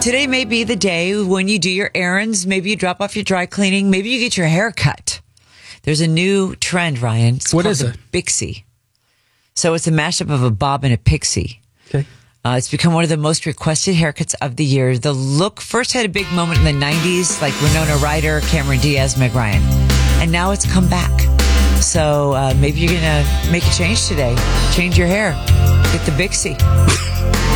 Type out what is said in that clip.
today may be the day when you do your errands. Maybe you drop off your dry cleaning. Maybe you get your hair cut. There's a new trend, Ryan. It's What called is the it? Bixie. So it's a mashup of a bob and a pixie. Okay. It's become one of the most requested haircuts of the year. The look first had a big moment in the 90s, like Winona Ryder, Cameron Diaz, Meg Ryan. And now it's come back. So maybe you're going to make a change today. Change your hair. Get the Bixie.